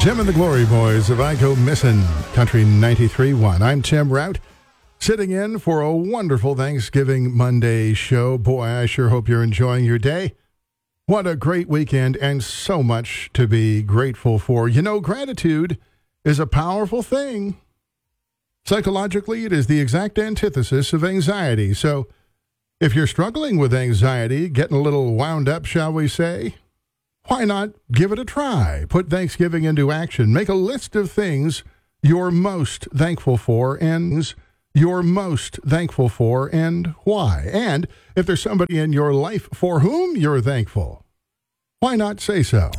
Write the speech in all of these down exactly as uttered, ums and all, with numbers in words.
Tim and the Glory Boys of I Go Missin', Country ninety-three point one. I'm Tim Rout, sitting in for a wonderful Thanksgiving Monday show. Boy, I sure hope you're enjoying your day. What a great weekend and so much to be grateful for. You know, gratitude is a powerful thing. Psychologically, it is the exact antithesis of anxiety. So if you're struggling with anxiety, getting a little wound up, shall we say, why not give it a try? Put Thanksgiving into action. Make a list of things you're most thankful for and you're most thankful for and why. And if there's somebody in your life for whom you're thankful, why not say so?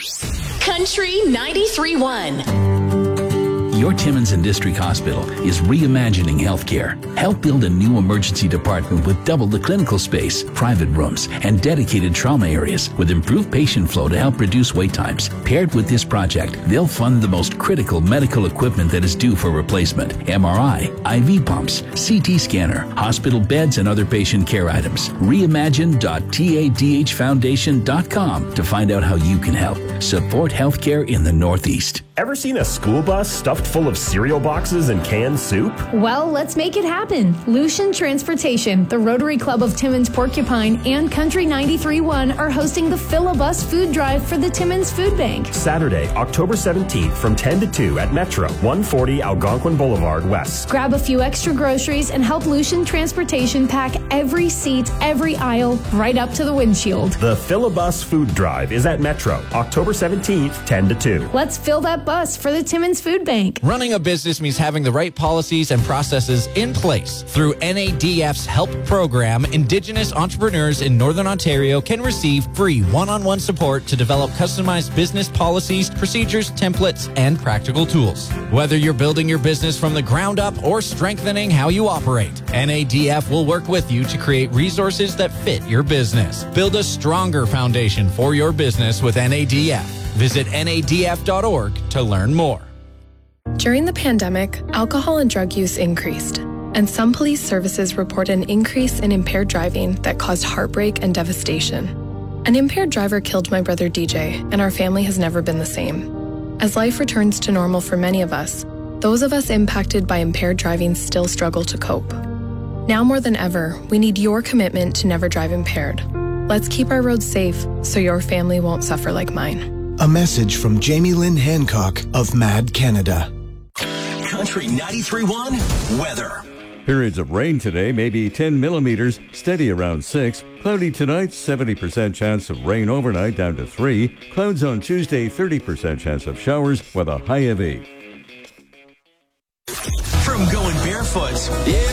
Country ninety-three point one. Your Timmins and District Hospital is reimagining healthcare. Help build a new emergency department with double the clinical space, private rooms, and dedicated trauma areas with improved patient flow to help reduce wait times. Paired with this project, they'll fund the most critical medical equipment that is due for replacement: M R I, I V pumps, C T scanner, hospital beds, and other patient care items. reimagine dot tadh foundation dot com to find out how you can help. Support healthcare in the Northeast. Ever seen a school bus stuffed full of cereal boxes and canned soup? Well, let's make it happen. Lucian Transportation, the Rotary Club of Timmins Porcupine, and Country ninety-three point one are hosting the Fill-A-Bus Food Drive for the Timmins Food Bank. Saturday, October seventeenth from ten to two at Metro, one forty Algonquin Boulevard West. Grab a few extra groceries and help Lucian Transportation pack every seat, every aisle, right up to the windshield. The Fill-A-Bus Food Drive is at Metro, October seventeenth, ten to two. Let's fill that bus for the Timmins Food Bank. Running a business means having the right policies and processes in place. Through N A D F's HELP program, Indigenous entrepreneurs in Northern Ontario can receive free one-on-one support to develop customized business policies, procedures, templates, and practical tools. Whether you're building your business from the ground up or strengthening how you operate, N A D F will work with you to create resources that fit your business. Build a stronger foundation for your business with N A D F. Visit N A D F dot org to learn more. During the pandemic, alcohol and drug use increased, and some police services report an increase in impaired driving that caused heartbreak and devastation. An impaired driver killed my brother D J, and our family has never been the same. As life returns to normal for many of us, those of us impacted by impaired driving still struggle to cope. Now more than ever, we need your commitment to never drive impaired. Let's keep our roads safe so your family won't suffer like mine. A message from Jamie Lynn Hancock of Mad Canada. Country ninety-three point one weather. Periods of rain today, maybe ten millimeters, steady around six. Cloudy tonight, seventy percent chance of rain overnight, down to three. Clouds on Tuesday, thirty percent chance of showers with a high of eight. From going barefoot. Yeah.